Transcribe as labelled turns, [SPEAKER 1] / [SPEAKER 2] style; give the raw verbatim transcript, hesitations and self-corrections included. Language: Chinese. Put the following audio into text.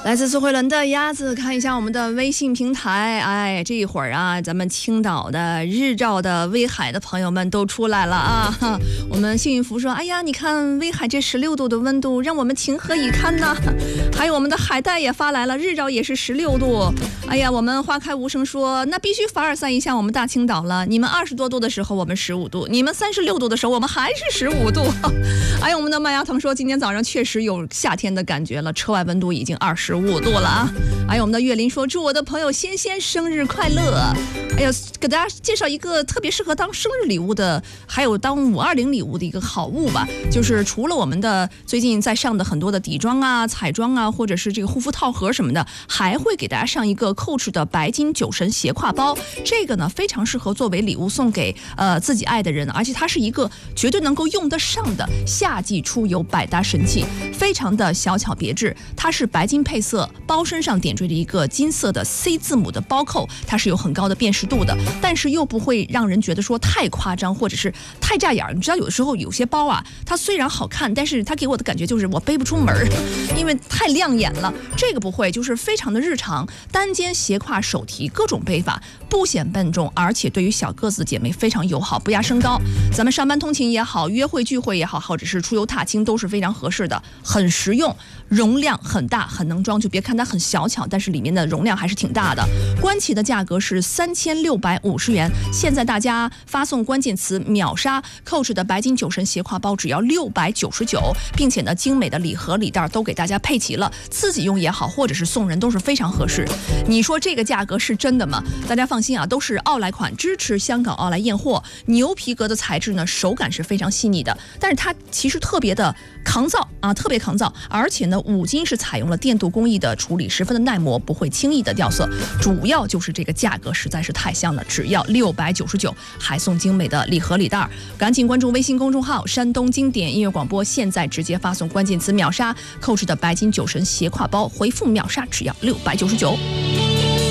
[SPEAKER 1] 来自苏慧伦的鸭子，看一下我们的微信平台。哎，这一会儿啊，咱们青岛的、日照的、威海的朋友们都出来了啊！我们幸运福说：“哎呀，你看威海这十六度的温度，让我们情何以堪呐！”还有我们的海带也发来了，日照也是十六度。哎呀，我们花开无声说：“那必须凡尔赛一下我们大青岛了。你们二十多度的时候，我们十五度；你们三十六度的时候，我们还是十五度。”还有我们的麦芽糖说：“今天早上确实有夏天的感觉了，车外温度已经二十五度了啊！”还有我们的岳林说：“祝我的朋友仙仙生日快乐！”哎呀，给大家介绍一个特别适合当生日礼物的，还有当五二零礼物的一个好物吧。就是除了我们的最近在上的很多的底妆啊、彩妆啊，或者是这个护肤套盒什么的，还会给大家上一个 Coach 的白金酒神斜挎包。这个呢，非常适合作为礼物送给呃自己爱的人，而且它是一个绝对能够用得上的夏季出游百搭神器，非常的小巧别致。它是白金配色，包身上点缀着一个金色的 C 字母的包扣，它是有很高的辨识度的，但是又不会让人觉得说太夸张或者是太扎眼。你知道有的时候有些包啊，它虽然好看，但是它给我的感觉就是我背不出门，因为太亮眼了。这个不会，就是非常的日常，单肩斜挎手提，各种背法，不显笨重，而且对于小个子的姐妹非常友好，不压身高。咱们上班通勤也好，约会聚会也好，或者是出游踏青都是非常合适的，很实用，容量很大，很能装。就别看它很小巧，但是里面的容量还是挺大的。官旗的价格是三千六百五十元，现在大家发送关键词秒杀 Coach 的白金酒神斜挎包只要六百九十九，并且呢，精美的礼盒礼袋都给大家配齐了，自己用也好，或者是送人都是非常合适。你说这个价格是真的吗？大家放心啊，都是奥莱款，支持香港奥莱验货。牛皮革的材质呢，手感是非常细腻的，但是它其实特别的抗造啊，特别抗造，而且呢，五金是采用了电镀工艺的处理，十分的耐磨，不会轻易的掉色。主要就是这个价格实在是太香了，只要六百九十九，还送精美的礼盒礼袋。赶紧关注微信公众号山东经典音乐广播，现在直接发送关键词秒杀 Coach 的白金酒神斜挎包，回复秒杀只要六百九十九。